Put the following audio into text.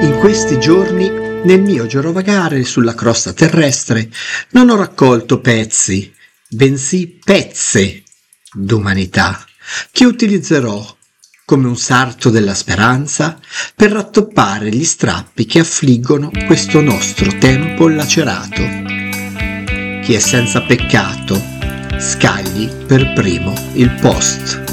In questi giorni, nel mio girovagare sulla crosta terrestre, non ho raccolto pezzi, bensì pezze d'umanità, che utilizzerò come un sarto della speranza per rattoppare gli strappi che affliggono questo nostro tempo lacerato. Chi è senza peccato, scagli per primo il post.